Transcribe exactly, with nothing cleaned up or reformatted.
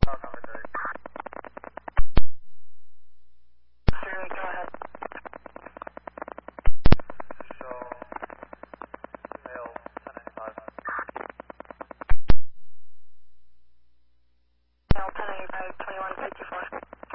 Oh, number three. Siri, go ahead. So, male, ten ninety-five. L ten eighty-five, twenty-one fifty-four.